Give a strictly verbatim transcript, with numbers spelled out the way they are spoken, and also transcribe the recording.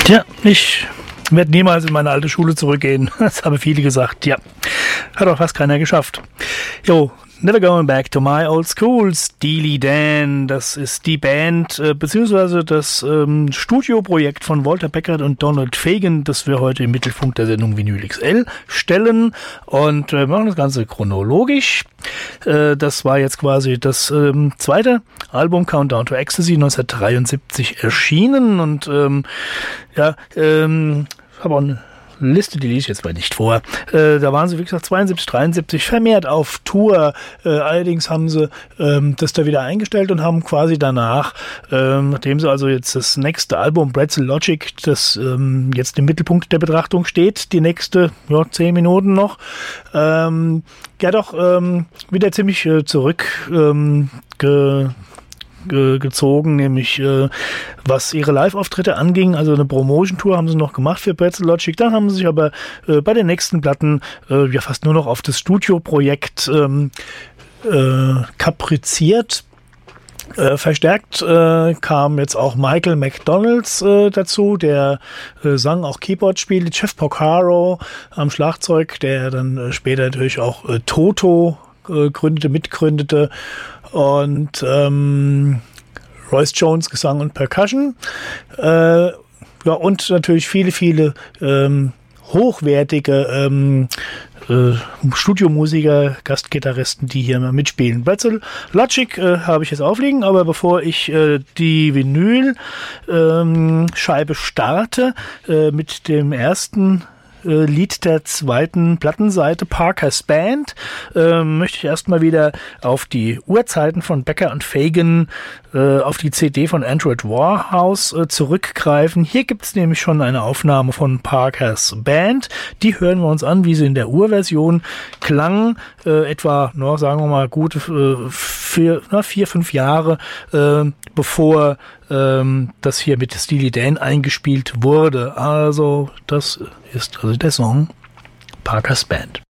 Tja, ich werde niemals in meine alte Schule zurückgehen. Das haben viele gesagt. Ja, hat auch fast keiner geschafft. Jo, Never Going Back to My Old School, Steely Dan, das ist die Band, äh, beziehungsweise das ähm, Studioprojekt von Walter Beckert und Donald Fagen, das wir heute im Mittelpunkt der Sendung Vinyl X L stellen, und äh, machen das Ganze chronologisch. Äh, das war jetzt quasi das ähm, zweite Album, Countdown to Ecstasy, neunzehnhundertdreiundsiebzig erschienen, und ähm, ja, ähm, habe auch eine Liste, die lese ich jetzt mal nicht vor. Äh, da waren sie, wie gesagt, zweiundsiebzig, dreiundsiebzig vermehrt auf Tour. Äh, allerdings haben sie ähm, das da wieder eingestellt und haben quasi danach, ähm, nachdem sie also jetzt das nächste Album, Bretzel Logic, das ähm, jetzt im Mittelpunkt der Betrachtung steht, die nächste, ja, zehn Minuten noch, ähm, ja doch ähm, wieder ziemlich äh, zurück ähm, ge gezogen, nämlich äh, was ihre Live-Auftritte anging, also eine Promotion-Tour haben sie noch gemacht für Bretzel Logic, dann haben sie sich aber äh, bei den nächsten Platten äh, ja fast nur noch auf das Studioprojekt ähm, äh, kapriziert. Äh, verstärkt äh, kam jetzt auch Michael McDonalds äh, dazu, der äh, sang, auch Keyboard spielte, Jeff Porcaro am Schlagzeug, der dann äh, später natürlich auch äh, Toto äh, gründete, mitgründete, und ähm, Royce Jones Gesang und Percussion, äh, ja, und natürlich viele, viele ähm, hochwertige ähm, äh, Studiomusiker, Gastgitarristen, die hier mal mitspielen. Bretzel Logic äh, habe ich jetzt aufliegen, aber bevor ich äh, die Vinyl-Scheibe ähm, starte äh, mit dem ersten Lied der zweiten Plattenseite, Parker's Band, äh, möchte ich erstmal wieder auf die Urzeiten von Becker und Fagen, äh, auf die C D von Android Warhouse äh, zurückgreifen. Hier gibt es nämlich schon eine Aufnahme von Parker's Band. Die hören wir uns an, wie sie in der Urversion klang, äh, etwa, no, sagen wir mal, gute äh, vier, na, vier, fünf Jahre, äh, bevor ähm, das hier mit Steely Dan eingespielt wurde. Also, das ist also der Song Parker's Band.